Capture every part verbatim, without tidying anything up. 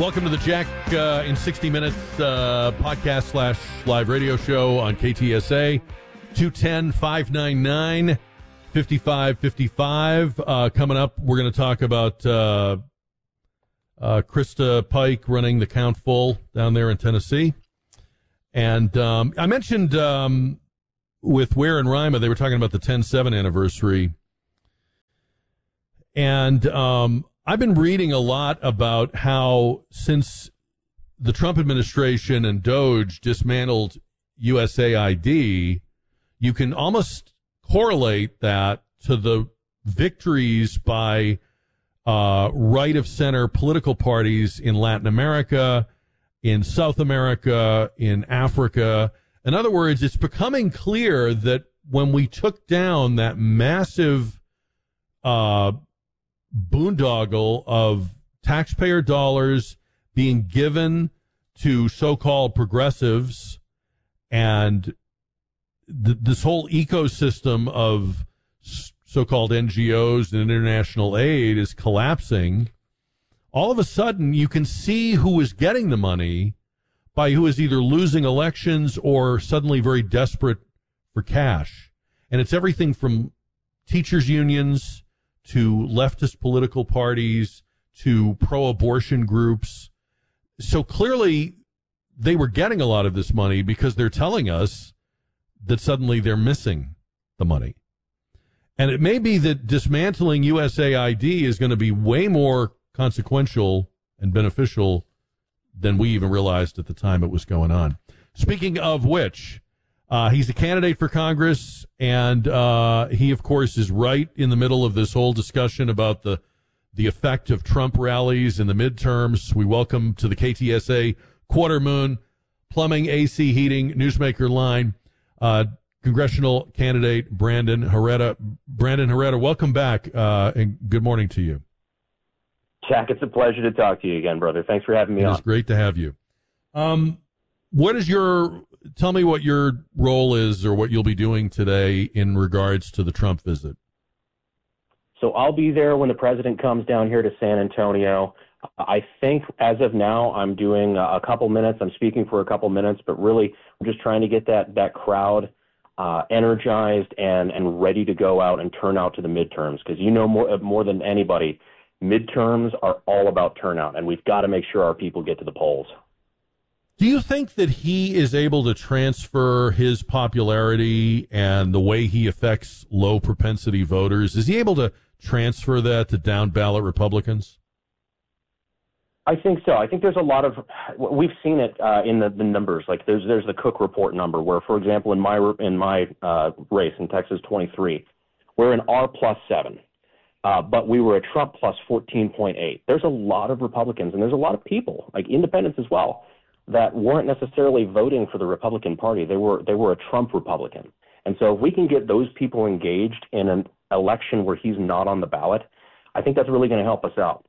Welcome to the Jack uh, in sixty minutes uh, podcast slash live radio show on K T S A. two one zero, five nine nine, five five five five. Uh, coming up, we're going to talk about uh, uh, Krista Pike running the Count Full down there in Tennessee. And um, I mentioned um, with Ware and Rima, they were talking about the ten seven anniversary. And um, I've been reading a lot about how since the Trump administration and Doge dismantled U S A I D, you can almost correlate that to the victories by uh, right-of-center political parties in Latin America, in South America, in Africa. In other words, it's becoming clear that when we took down that massive uh, boondoggle of taxpayer dollars being given to so-called progressives and th- this whole ecosystem of so-called N G Os and international aid is collapsing, all of a sudden you can see who is getting the money by who is either losing elections or suddenly very desperate for cash. And it's everything from teachers' unions to leftist political parties to pro-abortion groups. So clearly they were getting a lot of this money because they're telling us that suddenly they're missing the money. And it may be that dismantling U S A I D is going to be way more consequential and beneficial than we even realized at the time it was going on. Speaking of which, uh, he's a candidate for Congress, and uh, he, of course, is right in the middle of this whole discussion about the the effect of Trump rallies in the midterms. We welcome to the K T S A Quarter Moon Plumbing, A C Heating, Newsmaker Line, uh, congressional candidate Brandon Herrera. Brandon Herrera, welcome back, uh, and good morning to you. Jack, it's a pleasure to talk to you again, brother. Thanks for having me it on. It's great to have you. Um, what is your, tell me what your role is or what you'll be doing today in regards to the Trump visit. So I'll be there when the president comes down here to San Antonio. I think as of now, I'm doing a couple minutes. I'm speaking for a couple minutes, but really I'm just trying to get that, that crowd uh, energized and, and ready to go out and turn out to the midterms. Because you know more, more than anybody, midterms are all about turnout, and we've got to make sure our people get to the polls. Do you think that he is able to transfer his popularity and the way he affects low propensity voters? Is he able to transfer that to down ballot Republicans? I think so. I think there's a lot of, we've seen it uh, in the, the numbers. Like there's there's the Cook Report number where, for example, in my in my uh, race in Texas twenty-three, we're an R plus seven. Uh, but we were a Trump plus fourteen point eight. There's a lot of Republicans, and there's a lot of people, like independents as well, that weren't necessarily voting for the Republican Party. They were they were a Trump Republican. And so if we can get those people engaged in an election where he's not on the ballot, I think that's really going to help us out.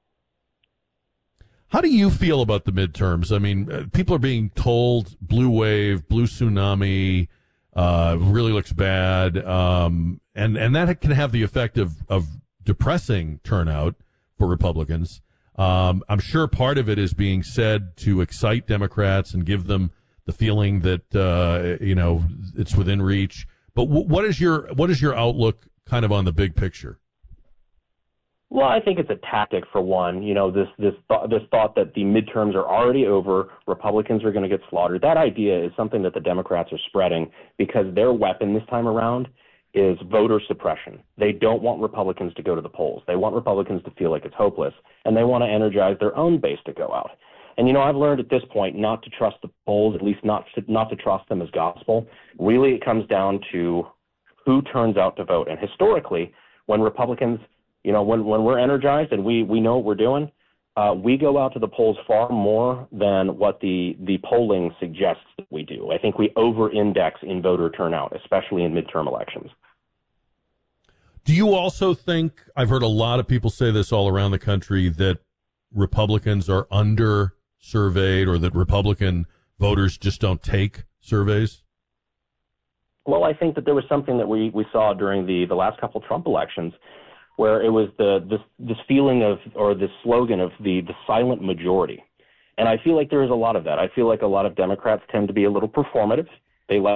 How do you feel about the midterms? I mean, uh, people are being told blue wave, blue tsunami, uh, really looks bad, um, and, and that can have the effect of, of depressing turnout for Republicans. Um, I'm sure part of it is being said to excite Democrats and give them the feeling that uh, you know it's within reach. But w- what is your what is your outlook kind of on the big picture? Well, I think it's a tactic for one. You know, this this th- this thought that the midterms are already over, Republicans are going to get slaughtered. That idea is something that the Democrats are spreading because their weapon this time around is voter suppression. They don't want Republicans to go to the polls. They want Republicans to feel like it's hopeless, and they want to energize their own base to go out. And, you know, I've learned at this point not to trust the polls, at least not to, not to trust them as gospel. Really, it comes down to who turns out to vote. And historically, when Republicans, you know, when, when we're energized and we, we know what we're doing, uh, we go out to the polls far more than what the, the polling suggests that we do. I think we over-index in voter turnout, especially in midterm elections. Do you also think, I've heard a lot of people say this all around the country, that Republicans are under-surveyed or that Republican voters just don't take surveys? Well, I think that there was something that we, we saw during the, the last couple of Trump elections where it was the this, this feeling of, or this slogan of the, the silent majority. And I feel like there is a lot of that. I feel like a lot of Democrats tend to be a little performative. They like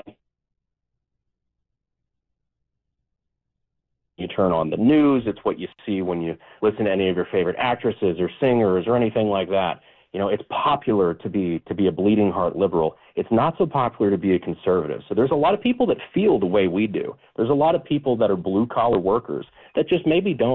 you turn on the news. It's what you see when you listen to any of your favorite actresses or singers or anything like that. You know, it's popular to be to be a bleeding heart liberal. It's not so popular to be a conservative. So there's a lot of people that feel the way we do. There's a lot of people that are blue collar workers that just maybe don't